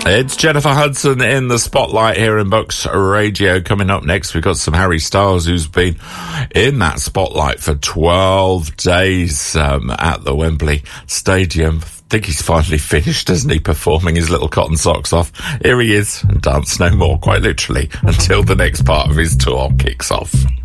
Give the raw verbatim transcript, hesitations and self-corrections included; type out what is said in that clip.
It's Jennifer Hudson in the spotlight here in Bucks Radio. Coming up next, we've got some Harry Styles, who's been in that spotlight for twelve days um, at the Wembley Stadium. I think he's finally finished, hasn't he, performing his little cotton socks off. Here he is, and dance no more, quite literally, until the next part of his tour kicks off.